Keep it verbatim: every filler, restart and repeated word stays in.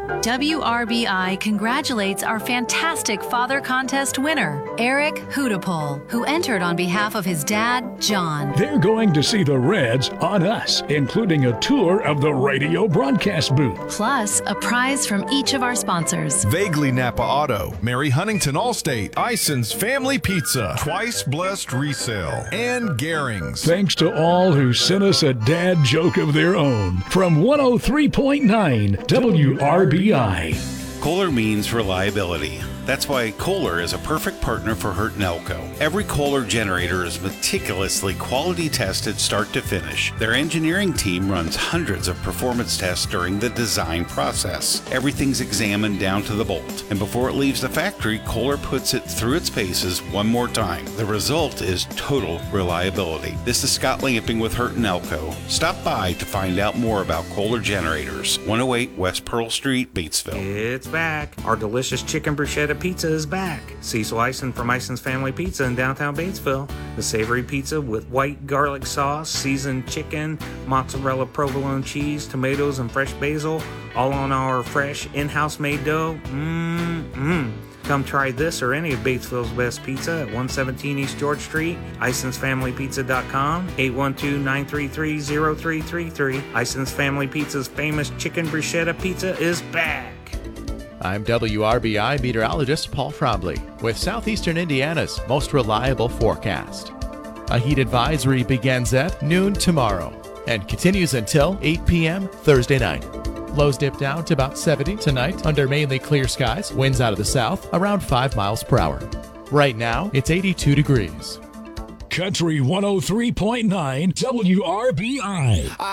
W R B I congratulates our fantastic Father Contest winner, Eric Hudapol, who entered on behalf of his dad, John. They're going to see the Reds on us, including a tour of the radio broadcast booth. Plus, a prize from each of our sponsors. Vaguely Napa Auto, Mary Huntington Allstate, Ison's Family Pizza, Twice Blessed Resale, and Gehring's. Thanks to all who sent us a dad joke of their own. From one oh three point nine W R B I. Kohler means reliability. That's why Kohler is a perfect partner for Hurt and Elko. Every Kohler generator is meticulously quality tested start to finish. Their engineering team runs hundreds of performance tests during the design process. Everything's examined down to the bolt, and before it leaves the factory, Kohler puts it through its paces one more time. The result is total reliability. This is Scott Lamping with Hurt and Elko. Stop by to find out more about Kohler generators. one oh eight West Pearl Street, Batesville. It's back. Our delicious chicken bruschetta pizza is back. Cecil Ison from Ison's Family Pizza in downtown Batesville. The savory pizza with white garlic sauce, seasoned chicken, mozzarella provolone cheese, tomatoes, and fresh basil, all on our fresh in-house made dough. Mmm-mmm. Come try this or any of Batesville's best pizza at one seventeen East George Street, isons family pizza dot com, eight one two, nine three three, zero three three three. Ison's Family Pizza's famous chicken bruschetta pizza is back. I'm W R B I meteorologist Paul Trombley with Southeastern Indiana's most reliable forecast. A heat advisory begins at noon tomorrow and continues until eight p.m. Thursday night. Lows dip down to about seventy tonight under mainly clear skies, winds out of the south around five miles per hour. Right now, it's eighty-two degrees. Country one oh three point nine W R B I.